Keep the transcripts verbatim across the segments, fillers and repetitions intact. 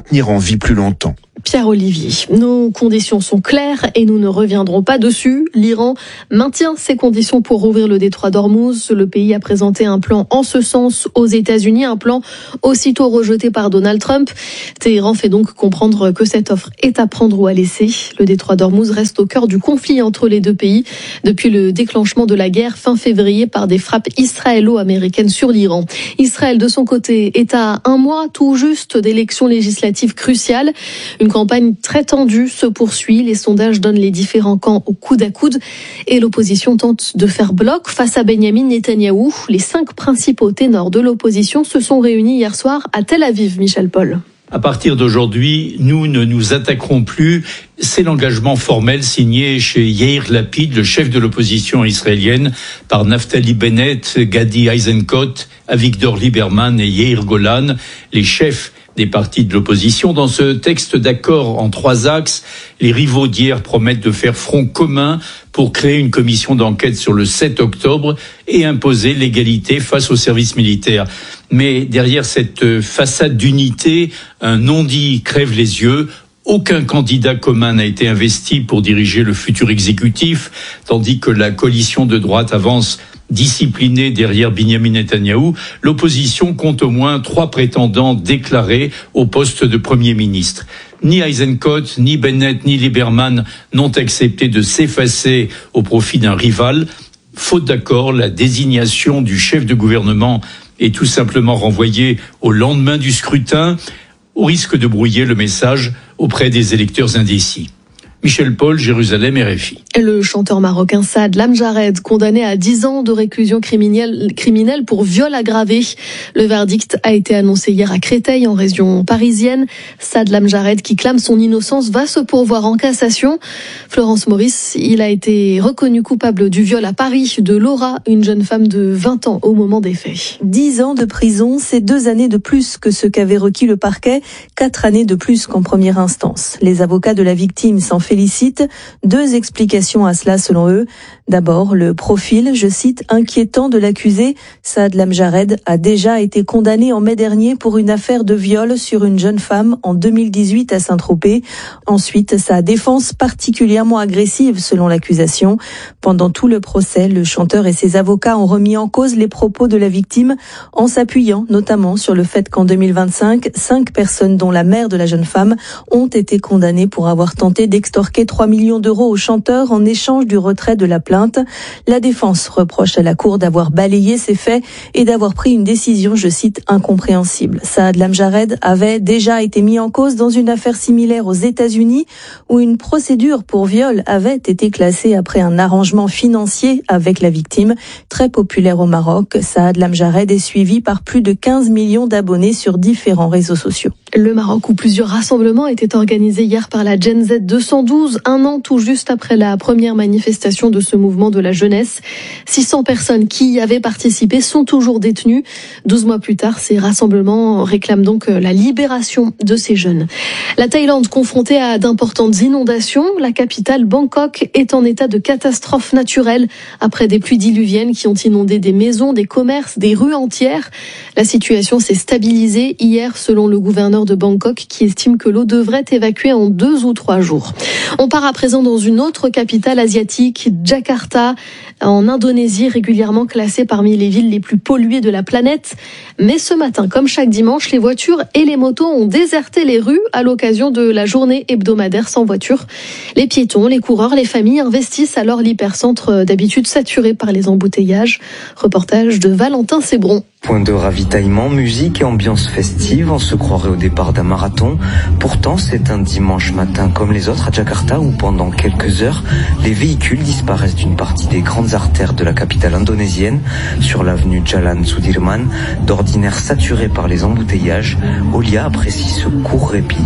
maintenir en vie plus longtemps. Pierre Olivier, nos conditions sont claires et nous ne reviendrons pas dessus. L'Iran maintient ses conditions pour rouvrir le détroit d'Ormuz. Le pays a présenté un plan en ce sens aux États-Unis, un plan aussitôt rejeté par Donald Trump. Téhéran fait donc comprendre que cette offre est à prendre ou à laisser. Le détroit d'Ormuz reste au cœur du conflit entre les deux pays depuis le déclenchement de la guerre fin février par des frappes israélo-américaines sur l'Iran. Israël, de son côté, est à un mois tout juste d'élections législatives cruciales. Une campagne très tendue se poursuit. Les sondages donnent les différents camps au coude à coude et l'opposition tente de faire bloc face à Benyamin Netanyahou. Les cinq principaux ténors de l'opposition se sont réunis hier soir à Tel Aviv, Michel Paul. À partir d'aujourd'hui, nous ne nous attaquerons plus. C'est l'engagement formel signé chez Yair Lapid, le chef de l'opposition israélienne, par Naftali Bennett, Gadi Eisenkot, Avigdor Lieberman et Yair Golan, les chefs des partis de l'opposition. Dans ce texte d'accord en trois axes, les rivaux d'hier promettent de faire front commun pour créer une commission d'enquête sur le sept octobre et imposer l'égalité face au service militaire. Mais derrière cette façade d'unité, un non-dit crève les yeux. Aucun candidat commun n'a été investi pour diriger le futur exécutif, tandis que la coalition de droite avance disciplinée derrière Binyamin Netanyahou. L'opposition compte au moins trois prétendants déclarés au poste de Premier ministre. Ni Eisenkot, ni Bennett, ni Lieberman n'ont accepté de s'effacer au profit d'un rival. Faute d'accord, la désignation du chef de gouvernement est tout simplement renvoyée au lendemain du scrutin, au risque de brouiller le message auprès des électeurs indécis. Michel Paul, Jérusalem, R F I. Le chanteur marocain Saad Lamjared, condamné à dix ans de réclusion criminelle, criminelle pour viol aggravé. Le verdict a été annoncé hier à Créteil, en région parisienne. Saad Lamjared, qui clame son innocence, va se pourvoir en cassation. Florence Maurice, il a été reconnu coupable du viol à Paris de Laura, une jeune femme de vingt ans au moment des faits. dix ans de prison, c'est deux années de plus que ce qu'avait requis le parquet, quatre années de plus qu'en première instance. Les avocats de la victime s'en félicitent. Deux explications à cela selon eux. D'abord, le profil, je cite, inquiétant de l'accusé. Saad Lamjared a déjà été condamné en mai dernier pour une affaire de viol sur une jeune femme en deux mille dix-huit à Saint-Tropez. Ensuite, sa défense particulièrement agressive selon l'accusation. Pendant tout le procès, le chanteur et ses avocats ont remis en cause les propos de la victime en s'appuyant notamment sur le fait qu'en deux mille vingt-cinq, cinq personnes dont la mère de la jeune femme ont été condamnées pour avoir tenté d'extorquer trois millions d'euros au chanteur en échange du retrait de la plainte. La défense reproche à la Cour d'avoir balayé ces faits et d'avoir pris une décision, je cite, incompréhensible. Saad Lamjared avait déjà été mis en cause dans une affaire similaire aux États-Unis où une procédure pour viol avait été classée après un arrangement financier avec la victime. Très populaire au Maroc, Saad Lamjared est suivi par plus de quinze millions d'abonnés sur différents réseaux sociaux. Le Maroc, où plusieurs rassemblements étaient organisés hier par la Gen Z deux cent douze, un an tout juste après la première manifestation de ce mouvement de la jeunesse. six cents personnes qui y avaient participé sont toujours détenues. douze mois plus tard, ces rassemblements réclament donc la libération de ces jeunes. La Thaïlande, confrontée à d'importantes inondations, la capitale Bangkok est en état de catastrophe naturelle après des pluies diluviennes qui ont inondé des maisons, des commerces, des rues entières. La situation s'est stabilisée hier selon le gouverneur de Bangkok qui estime que l'eau devrait évacuer en deux ou trois jours. On part à présent dans une autre capitale asiatique, Jakarta, en Indonésie, régulièrement classée parmi les villes les plus polluées de la planète. Mais ce matin, comme chaque dimanche, les voitures et les motos ont déserté les rues à l'occasion de la journée hebdomadaire sans voiture. Les piétons, les coureurs, les familles investissent alors l'hypercentre d'habitude saturé par les embouteillages. Reportage de Valentin Sébron. Point de ravitaillement, musique et ambiance festive, on se croirait au départ d'un marathon. Pourtant, c'est un dimanche matin comme les autres à Jakarta où pendant quelques heures, les véhicules disparaissent d'une partie des grandes artères de la capitale indonésienne. Sur l'avenue Jalan Sudirman, d'ordinaire saturée par les embouteillages, Olia apprécie ce court répit.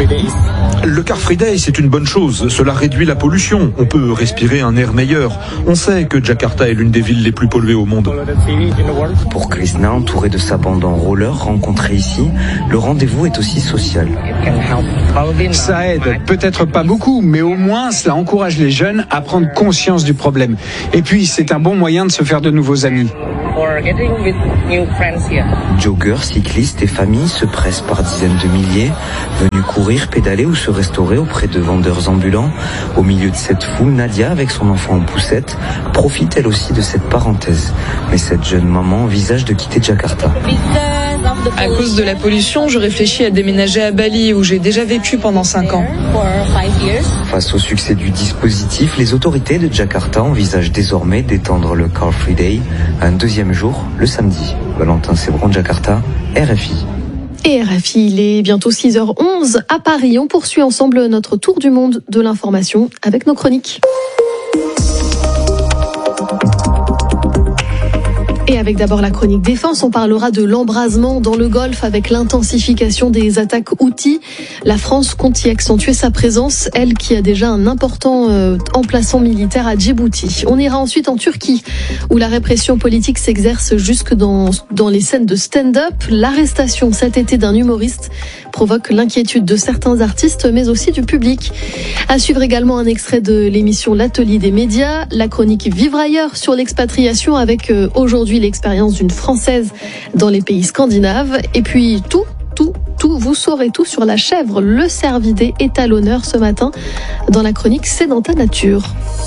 Le Car Free Day, c'est une bonne chose. Cela réduit la pollution. On peut respirer un air meilleur. On sait que Jakarta est l'une des villes les plus polluées au monde. Pour Krishna, entouré de sa bande en roller rencontrée ici, le rendez-vous est est aussi social. Ça aide, peut-être pas beaucoup, mais au moins cela encourage les jeunes à prendre conscience du problème. Et puis c'est un bon moyen de se faire de nouveaux amis. Joggeurs, cyclistes et familles se pressent par dizaines de milliers, venus courir, pédaler ou se restaurer auprès de vendeurs ambulants. Au milieu de cette foule, Nadia, avec son enfant en poussette, profite elle aussi de cette parenthèse. Mais cette jeune maman envisage de quitter Jakarta. À cause de la pollution, je réfléchis à déménager à Bali, où j'ai déjà vécu pendant cinq ans. Face au succès du dispositif, les autorités de Jakarta envisagent désormais d'étendre le Car Free Day à un deuxième jour, le samedi. Valentin Sebron, Jakarta, R F I. Et R F I, il est bientôt six heures onze à Paris. On poursuit ensemble notre tour du monde de l'information avec nos chroniques. Et avec d'abord la chronique défense, on parlera de l'embrasement dans le Golfe avec l'intensification des attaques Houthis. La France compte y accentuer sa présence, elle qui a déjà un important euh, emplacement militaire à Djibouti. On ira ensuite en Turquie, où la répression politique s'exerce jusque dans, dans les scènes de stand-up. L'arrestation cet été d'un humoriste provoque l'inquiétude de certains artistes, mais aussi du public. À suivre également un extrait de l'émission L'Atelier des médias, la chronique Vivre ailleurs sur l'expatriation avec euh, aujourd'hui l'expérience d'une Française dans les pays scandinaves. Et puis tout, tout, tout, vous saurez tout sur la chèvre. Le cervidé est à l'honneur ce matin dans la chronique C'est dans ta nature.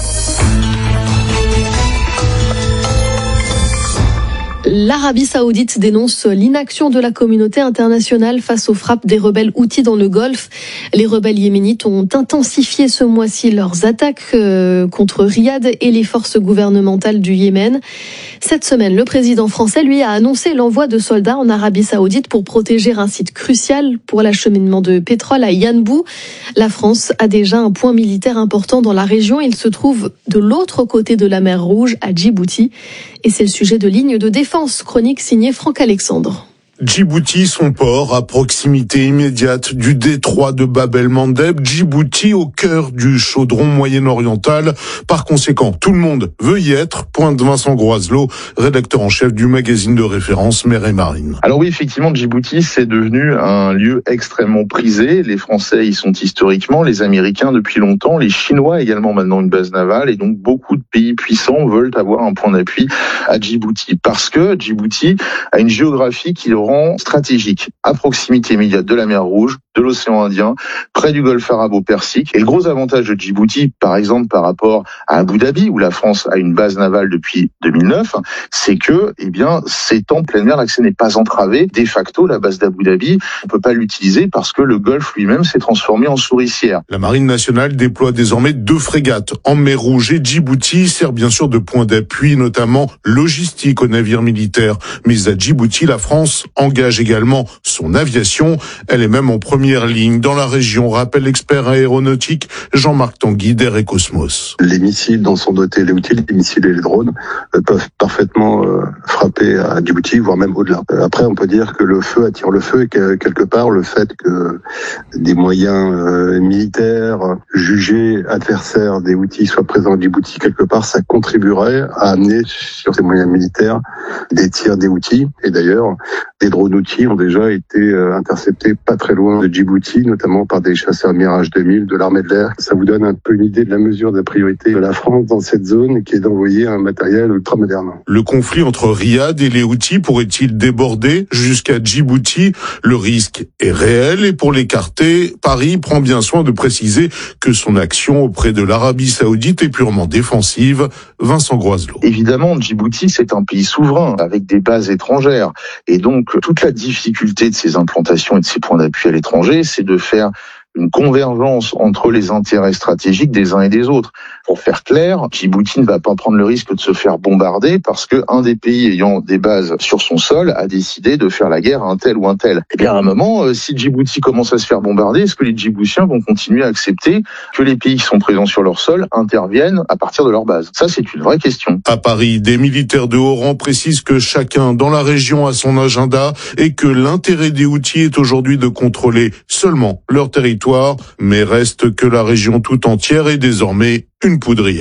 L'Arabie Saoudite dénonce l'inaction de la communauté internationale face aux frappes des rebelles Houthis dans le Golfe. Les rebelles yéménites ont intensifié ce mois-ci leurs attaques contre Riyad et les forces gouvernementales du Yémen. Cette semaine, le président français, lui, a annoncé l'envoi de soldats en Arabie Saoudite pour protéger un site crucial pour l'acheminement de pétrole à Yanbu. La France a déjà un point militaire important dans la région. Il se trouve de l'autre côté de la mer Rouge, à Djibouti. Et c'est le sujet de Ligne de défense, chronique signée Franck Alexandre. Djibouti, son port, à proximité immédiate du détroit de Bab el-Mandeb. Djibouti, au cœur du chaudron moyen-oriental. Par conséquent, tout le monde veut y être, pointe Vincent Groiselot, rédacteur en chef du magazine de référence Mer et Marine. Alors oui, effectivement, Djibouti, c'est devenu un lieu extrêmement prisé. Les Français y sont historiquement, les Américains depuis longtemps, les Chinois également maintenant une base navale, et donc beaucoup de pays puissants veulent avoir un point d'appui à Djibouti. Parce que Djibouti a une géographie qui le rend stratégique, à proximité immédiate de la mer Rouge, de l'océan Indien, près du golfe arabo-persique. Et le gros avantage de Djibouti, par exemple, par rapport à Abu Dhabi, où la France a une base navale depuis deux mille neuf, c'est que, eh bien, c'est en pleine mer, l'accès n'est pas entravé. De facto, la base d'Abu Dhabi, on peut pas l'utiliser parce que le golfe lui-même s'est transformé en souricière. La Marine nationale déploie désormais deux frégates en mer Rouge, et Djibouti sert bien sûr de point d'appui, notamment logistique aux navires militaires. Mais à Djibouti, la France engage également son aviation. Elle est même en première ligne dans la région, rappelle l'expert aéronautique Jean-Marc Tanguy d'Air et Cosmos. Les missiles dont sont dotés les Houthis, les missiles et les drones, euh, peuvent parfaitement euh, frapper à Djibouti, voire même au-delà. Euh, après, on peut dire que le feu attire le feu, et que quelque part, le fait que des moyens euh, militaires jugés adversaires des Houthis soient présents à Djibouti, quelque part, ça contribuerait à amener sur ces moyens militaires des tirs des Houthis. Et d'ailleurs, des drones Houthis ont déjà été euh, interceptés pas très loin de Djibouti, notamment par des chasseurs Mirage deux mille de l'armée de l'air. Ça vous donne un peu une idée de la mesure de la priorité de la France dans cette zone, qui est d'envoyer un matériel ultra moderne. Le conflit entre Riyad et les Houthis pourrait-il déborder jusqu'à Djibouti? Le risque est réel, et pour l'écarter, Paris prend bien soin de préciser que son action auprès de l'Arabie Saoudite est purement défensive. Vincent Groiselot. Évidemment, Djibouti, c'est un pays souverain avec des bases étrangères, et donc toute la difficulté de ces implantations et de ces points d'appui à l'étranger, c'est de faire une convergence entre les intérêts stratégiques des uns et des autres. Pour faire clair, Djibouti ne va pas prendre le risque de se faire bombarder parce que un des pays ayant des bases sur son sol a décidé de faire la guerre à un tel ou un tel. Eh bien, à un moment, si Djibouti commence à se faire bombarder, est-ce que les Djiboutiens vont continuer à accepter que les pays qui sont présents sur leur sol interviennent à partir de leur base? Ça, c'est une vraie question. À Paris, des militaires de haut rang précisent que chacun dans la région a son agenda et que l'intérêt des Houthis est aujourd'hui de contrôler seulement leur territoire, mais reste que la région tout entière est désormais une poudrière.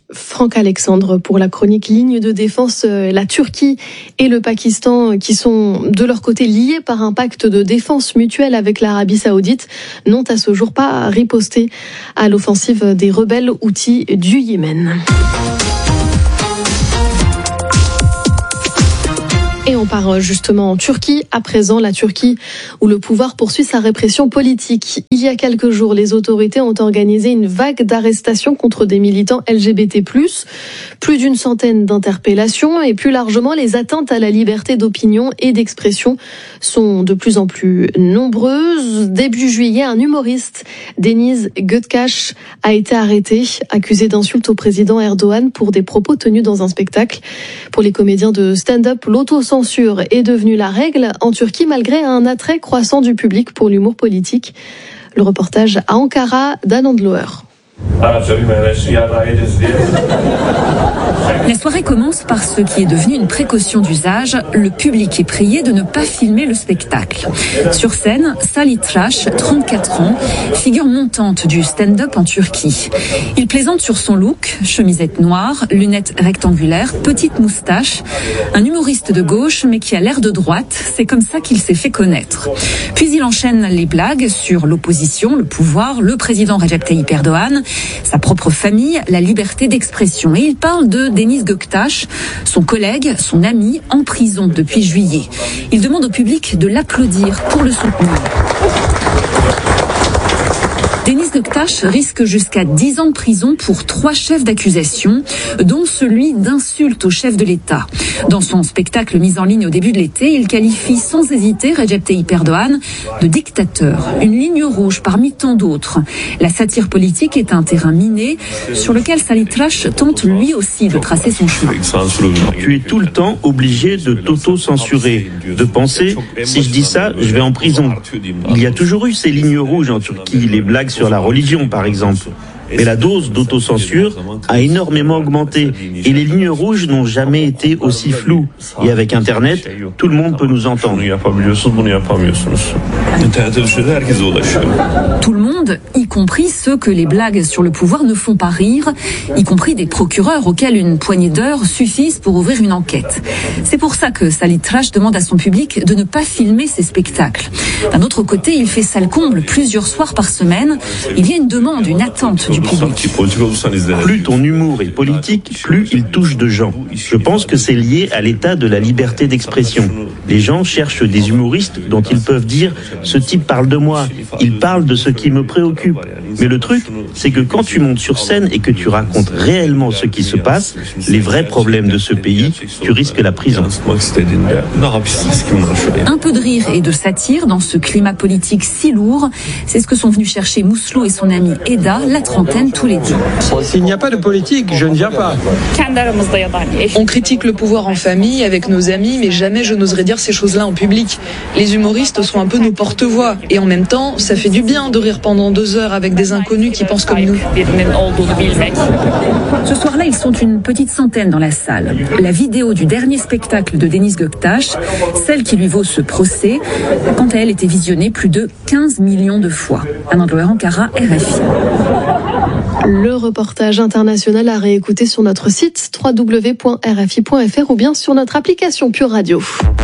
Franck Alexandre pour la chronique Ligne de défense. La Turquie et le Pakistan, qui sont de leur côté liés par un pacte de défense mutuelle avec l'Arabie Saoudite, n'ont à ce jour pas riposté à l'offensive des rebelles houthis du Yémen. Et on part justement en Turquie, à présent, la Turquie où le pouvoir poursuit sa répression politique. Il y a quelques jours, les autorités ont organisé une vague d'arrestations contre des militants L G B T plus, plus d'une centaine d'interpellations et plus largement, les atteintes à la liberté d'opinion et d'expression sont de plus en plus nombreuses. Début juillet, un humoriste, Deniz Göktaş, a été arrêté, accusé d'insulte au président Erdogan pour des propos tenus dans un spectacle. Pour les comédiens de stand-up, l'autocensure est devenue la règle en Turquie malgré un attrait croissant du public pour l'humour politique. Le reportage à Ankara d'Anand Loer. La soirée commence par ce qui est devenu une précaution d'usage. Le public est prié de ne pas filmer le spectacle. Sur scène, Salih Trash, trente-quatre ans, figure montante du stand-up en Turquie. Il plaisante sur son look, chemisette noire, lunettes rectangulaires, petite moustache. Un humoriste de gauche, mais qui a l'air de droite. C'est comme ça qu'il s'est fait connaître. Puis il enchaîne les blagues sur l'opposition, le pouvoir, le président Recep Tayyip Erdogan, sa propre famille, la liberté d'expression. Et il parle de Deniz Göktaş, son collègue, son ami, en prison depuis juillet. Il demande au public de l'applaudir pour le soutenir. Deniz Göktaş risque jusqu'à dix ans de prison pour trois chefs d'accusation, dont celui d'insulte au chef de l'État. Dans son spectacle mis en ligne au début de l'été, il qualifie sans hésiter Recep Tayyip Erdogan de dictateur, une ligne rouge parmi tant d'autres. La satire politique est un terrain miné sur lequel Salih Trash tente lui aussi de tracer son chemin. Tu es tout le temps obligé de t'auto-censurer, de penser, si je dis ça, je vais en prison. Il y a toujours eu ces lignes rouges en Turquie, les blagues sur la religion par exemple. Mais la dose d'autocensure a énormément augmenté et les lignes rouges n'ont jamais été aussi floues. Et avec Internet, tout le monde peut nous entendre. Tout le monde, y compris ceux que les blagues sur le pouvoir ne font pas rire, y compris des procureurs auxquels une poignée d'heures suffisent pour ouvrir une enquête. C'est pour ça que Salih Trash demande à son public de ne pas filmer ses spectacles. D'un autre côté, il fait salle comble plusieurs soirs par semaine. Il y a une demande, une attente du public. Plus ton humour est politique, plus il touche de gens. Je pense que c'est lié à l'état de la liberté d'expression. Les gens cherchent des humoristes dont ils peuvent dire « ce type parle de moi, il parle de ce qui me préoccupe ». Mais le truc, c'est que quand tu montes sur scène et que tu racontes réellement ce qui se passe, les vrais problèmes de ce pays, tu risques la prison. Un peu de rire et de satire dans ce climat politique si lourd, c'est ce que sont venus chercher Mouslo et son ami Eda, la trentaine, tous les deux. S'il n'y a pas de politique, je ne viens pas. On critique le pouvoir en famille, avec nos amis, mais jamais je n'oserais dire ces choses-là en public. Les humoristes sont un peu nos porte-voix. Et en même temps, ça fait du bien de rire pendant deux heures avec des inconnus qui pensent comme nous. Ce soir-là, ils sont une petite centaine dans la salle. La vidéo du dernier spectacle de Deniz Göktaş, celle qui lui vaut ce procès, quant à elle, était visionnée plus de quinze millions de fois. Anand Loer, Ankara, R F I. Le reportage international à réécouter sur notre site w w w point r f i point f r ou bien sur notre application Pure Radio.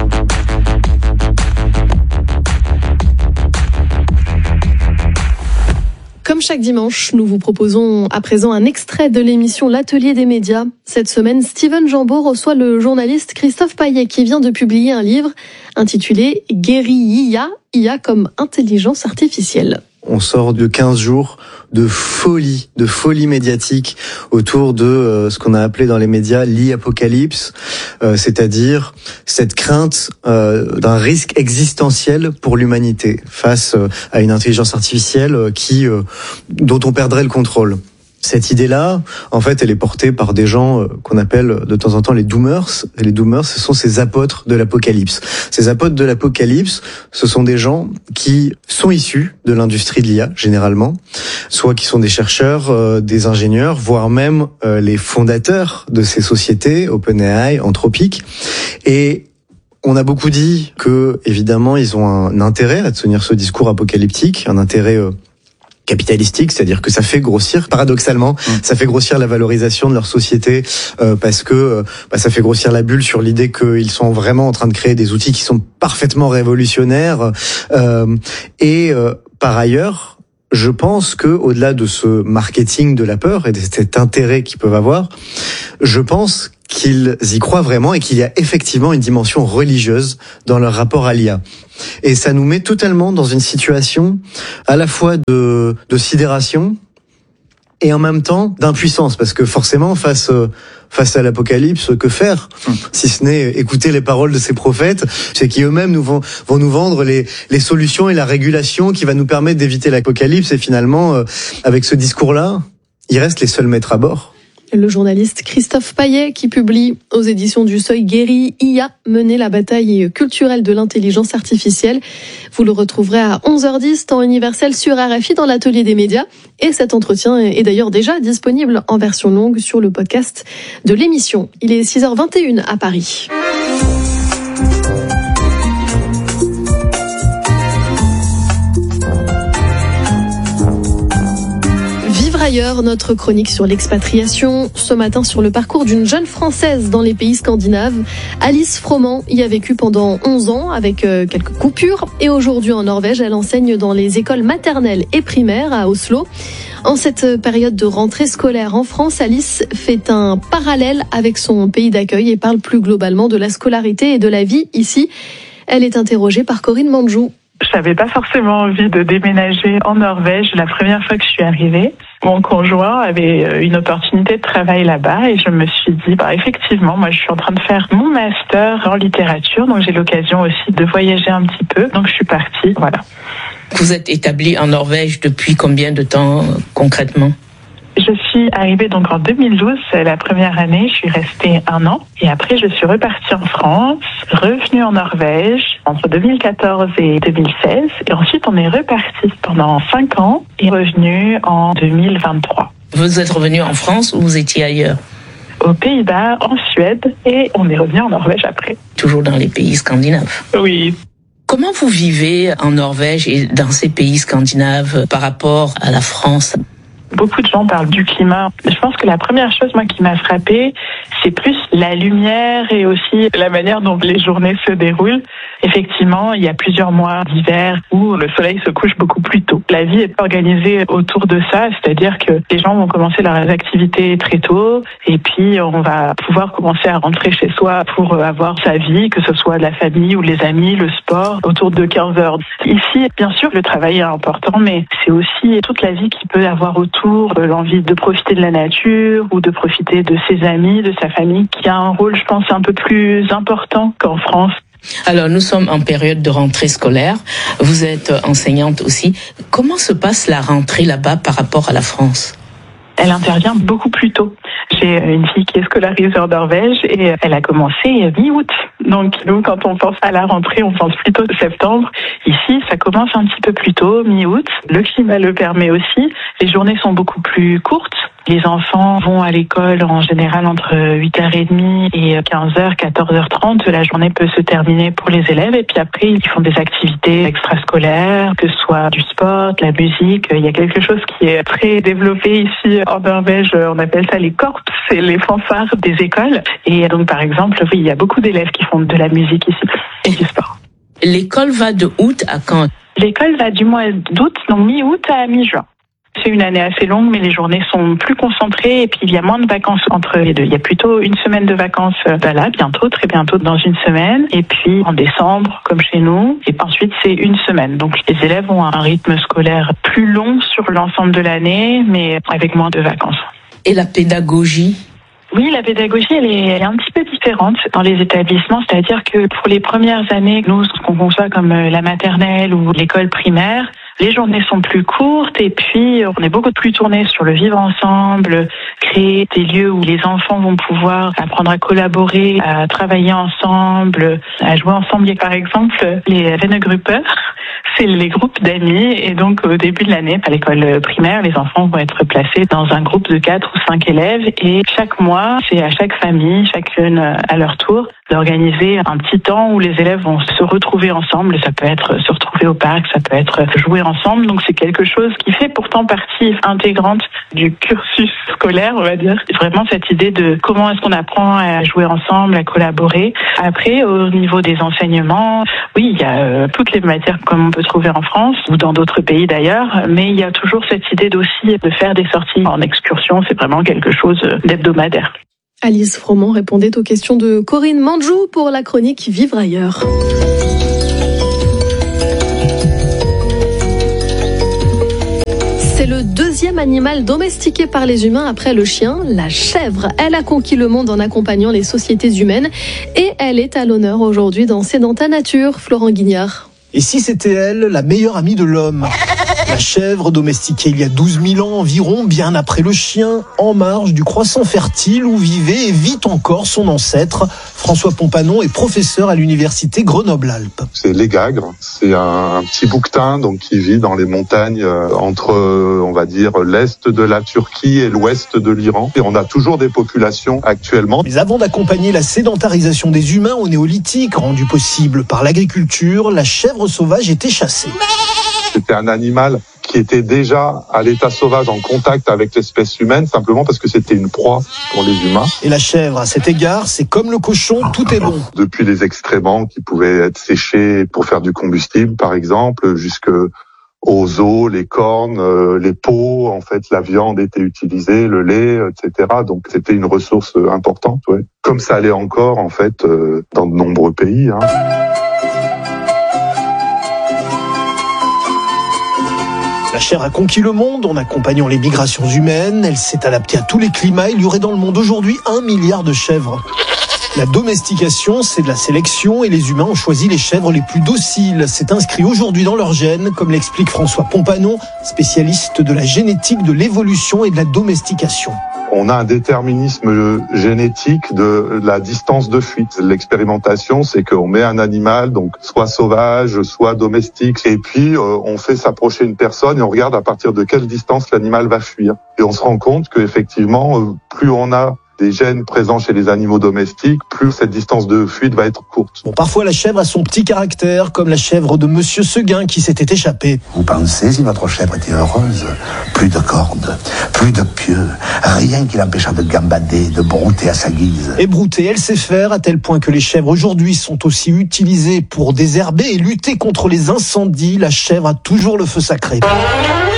Comme chaque dimanche, nous vous proposons à présent un extrait de l'émission L'Atelier des médias. Cette semaine, Steven Jambeau reçoit le journaliste Christophe Payet qui vient de publier un livre intitulé Guéri I A, I A comme intelligence artificielle. On sort de quinze jours de folie, de folie médiatique autour de euh, ce qu'on a appelé dans les médias l'e-apocalypse, euh, c'est-à-dire cette crainte euh, d'un risque existentiel pour l'humanité face euh, à une intelligence artificielle euh, qui, euh, dont on perdrait le contrôle. Cette idée-là, en fait, elle est portée par des gens euh, qu'on appelle de temps en temps les doomers. Et les doomers, ce sont ces apôtres de l'apocalypse. Ces apôtres de l'apocalypse, ce sont des gens qui sont issus de l'industrie de l'I A, généralement, soit qui sont des chercheurs, euh, des ingénieurs, voire même euh, les fondateurs de ces sociétés, OpenAI, Anthropic. Et on a beaucoup dit que, évidemment, ils ont un intérêt à tenir ce discours apocalyptique, un intérêt... Euh, capitalistique, c'est-à-dire que ça fait grossir, paradoxalement, mmh. ça fait grossir la valorisation de leur société euh, parce que euh, bah, ça fait grossir la bulle sur l'idée qu'ils sont vraiment en train de créer des outils qui sont parfaitement révolutionnaires. Euh, et euh, par ailleurs, je pense que au-delà de ce marketing de la peur et de cet intérêt qu'ils peuvent avoir, je pense qu'ils y croient vraiment et qu'il y a effectivement une dimension religieuse dans leur rapport à l'I A. Et ça nous met totalement dans une situation à la fois de, de sidération et en même temps d'impuissance, parce que forcément face face à l'apocalypse, que faire si ce n'est écouter les paroles de ces prophètes, c'est qui eux-mêmes nous vont vont nous vendre les les solutions et la régulation qui va nous permettre d'éviter l'apocalypse, et finalement euh, avec ce discours-là, ils restent les seuls maîtres à bord. Le journaliste Christophe Paillet qui publie aux éditions du Seuil Guéri I A, mener la bataille culturelle de l'intelligence artificielle. Vous le retrouverez à onze heures dix, temps universel sur R F I dans l'atelier des médias. Et cet entretien est d'ailleurs déjà disponible en version longue sur le podcast de l'émission. Il est six heures vingt et une à Paris. Ailleurs, notre chronique sur l'expatriation, ce matin sur le parcours d'une jeune Française dans les pays scandinaves. Alice Froment y a vécu pendant onze ans avec euh, quelques coupures, et aujourd'hui en Norvège, elle enseigne dans les écoles maternelles et primaires à Oslo. En cette période de rentrée scolaire en France, Alice fait un parallèle avec son pays d'accueil et parle plus globalement de la scolarité et de la vie ici. Elle est interrogée par Corinne Manjou. Je n'avais pas forcément envie de déménager en Norvège la première fois que je suis arrivée. Mon conjoint avait une opportunité de travail là-bas et je me suis dit, bah, effectivement, moi je suis en train de faire mon master en littérature, donc j'ai l'occasion aussi de voyager un petit peu, donc je suis partie, voilà. Vous êtes établie en Norvège depuis combien de temps concrètement ? Je suis arrivée donc en deux mille douze, la première année, je suis restée un an. Et après, je suis repartie en France, revenue en Norvège entre deux mille quatorze et deux mille seize. Et ensuite, on est reparti pendant cinq ans et revenu en deux mille vingt-trois. Vous êtes revenu en France ou vous étiez ailleurs ? Aux Pays-Bas, en Suède, et on est revenu en Norvège après. Toujours dans les pays scandinaves ? Oui. Comment vous vivez en Norvège et dans ces pays scandinaves par rapport à la France ? Beaucoup de gens parlent du climat. Je pense que la première chose, moi, qui m'a frappée, c'est plus la lumière et aussi la manière dont les journées se déroulent. Effectivement, il y a plusieurs mois d'hiver où le soleil se couche beaucoup plus tôt. La vie est organisée autour de ça, c'est-à-dire que les gens vont commencer leurs activités très tôt et puis on va pouvoir commencer à rentrer chez soi pour avoir sa vie, que ce soit la famille ou les amis, le sport, autour de quinze heures. Ici, bien sûr, le travail est important, mais c'est aussi toute la vie qu'il peut avoir autour, l'envie de profiter de la nature ou de profiter de ses amis, de sa famille, qui a un rôle, je pense, un peu plus important qu'en France. Alors, nous sommes en période de rentrée scolaire. Vous êtes enseignante aussi. Comment se passe la rentrée là-bas par rapport à la France ? Elle intervient beaucoup plus tôt. J'ai une fille qui est scolarisée en Norvège et elle a commencé mi-août. Donc nous, quand on pense à la rentrée, on pense plutôt septembre. Ici, ça commence un petit peu plus tôt, mi-août. Le climat le permet aussi. Les journées sont beaucoup plus courtes. Les enfants vont à l'école en général entre huit heures trente et quinze heures, quatorze heures trente. La journée peut se terminer pour les élèves et puis après, ils font des activités extrascolaires, que ce soit du sport, de la musique. Il y a quelque chose qui est très développé ici en Norvège. On appelle ça les corps, c'est les fanfares des écoles. Et donc, par exemple, oui, il y a beaucoup d'élèves qui font de la musique ici et du sport. L'école va de août à quand ? L'école va du mois d'août, donc mi-août à mi-juin. C'est une année assez longue, mais les journées sont plus concentrées et puis il y a moins de vacances entre les deux. Il y a plutôt une semaine de vacances ben là, bientôt, très bientôt, dans une semaine. Et puis en décembre, comme chez nous. Et ensuite, c'est une semaine. Donc les élèves ont un rythme scolaire plus long sur l'ensemble de l'année, mais avec moins de vacances. Et la pédagogie ? Oui, la pédagogie, elle est, elle est un petit peu différente dans les établissements. C'est-à-dire que pour les premières années, nous, ce qu'on conçoit comme la maternelle ou l'école primaire, les journées sont plus courtes et puis on est beaucoup plus tourné sur le vivre ensemble, créer des lieux où les enfants vont pouvoir apprendre à collaborer, à travailler ensemble, à jouer ensemble. Il y a par exemple les Vennegrupper, c'est les groupes d'amis et donc au début de l'année, à l'école primaire, les enfants vont être placés dans un groupe de quatre ou cinq élèves et chaque mois, c'est à chaque famille, chacune à leur tour, d'organiser un petit temps où les élèves vont se retrouver ensemble. Ça peut être se retrouver au parc, ça peut être jouer ensemble. Donc c'est quelque chose qui fait pourtant partie intégrante du cursus scolaire, on va dire. Vraiment cette idée de comment est-ce qu'on apprend à jouer ensemble, à collaborer. Après, au niveau des enseignements, oui, il y a euh, toutes les matières comme on peut trouver en France ou dans d'autres pays d'ailleurs, mais il y a toujours cette idée d'aussi de faire des sorties en excursion. C'est vraiment quelque chose d'hebdomadaire. Alice Froment répondait aux questions de Corinne Manjou pour la chronique Vivre ailleurs. C'est le deuxième animal domestiqué par les humains après le chien, la chèvre. Elle a conquis le monde en accompagnant les sociétés humaines et elle est à l'honneur aujourd'hui dans C'est dans ta nature, Florent Guignard. Et si c'était elle, la meilleure amie de l'homme ? La chèvre, domestiquée il y a douze mille ans environ, bien après le chien, en marge du croissant fertile où vivait et vit encore son ancêtre. François Pompanon est professeur à l'université Grenoble-Alpes. C'est l'égagre, c'est un, un petit bouquetin donc qui vit dans les montagnes euh, entre, euh, on va dire, l'est de la Turquie et l'ouest de l'Iran. Et on a toujours des populations actuellement. Mais avant d'accompagner la sédentarisation des humains au néolithique, rendue possible par l'agriculture, la chèvre sauvage était chassée. C'était un animal qui était déjà à l'état sauvage en contact avec l'espèce humaine, simplement parce que c'était une proie pour les humains. Et la chèvre, à cet égard, c'est comme le cochon, tout est bon. Depuis les excréments qui pouvaient être séchés pour faire du combustible, par exemple, jusque aux os, les cornes, euh, les peaux, en fait, la viande était utilisée, le lait, et cetera. Donc, c'était une ressource importante, ouais. Comme ça allait encore, en fait, euh, dans de nombreux pays, hein. La chèvre a conquis le monde en accompagnant les migrations humaines. Elle s'est adaptée à tous les climats. Il y aurait dans le monde aujourd'hui un milliard de chèvres. La domestication, c'est de la sélection et les humains ont choisi les chèvres les plus dociles. C'est inscrit aujourd'hui dans leur gène, comme l'explique François Pompanon, spécialiste de la génétique, de l'évolution et de la domestication. On a un déterminisme génétique de la distance de fuite. L'expérimentation, c'est qu'on met un animal, donc soit sauvage, soit domestique, et puis euh, on fait s'approcher une personne et on regarde à partir de quelle distance l'animal va fuir. Et on se rend compte qu'effectivement, euh, plus on a des gènes présents chez les animaux domestiques, plus cette distance de fuite va être courte. Bon, parfois la chèvre a son petit caractère, comme la chèvre de Monsieur Seguin qui s'était échappé. Vous pensez si votre chèvre était heureuse? Plus de cordes, plus de pieux, rien qui l'empêcha de gambader, de brouter à sa guise. Et brouter, elle sait faire, à tel point que les chèvres aujourd'hui sont aussi utilisées pour désherber et lutter contre les incendies. La chèvre a toujours le feu sacré.